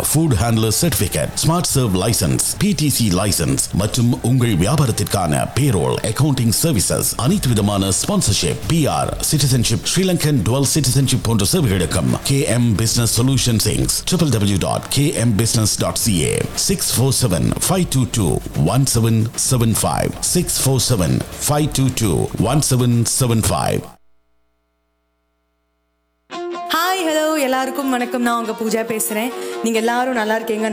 Food handler certificate, smart serve licence, PTC licence மற்றும் உங்கள் வியாபாரத்திற்கான payroll, accounting services, அனைத்து விதமான sponsorship, PR, citizenship, Sri Lankan twelve citizenship போன்ற சேவைகளுக்கும் KM Business Solutions Inc. www.kmbusiness.ca 647-522-1775 647-522-1775. Hi hello எல்லாருக்கும் வணக்கம். நான் உங்க பூஜா பேசுறேன். நீங்க எல்லாரும் நல்லா இருக்கீங்க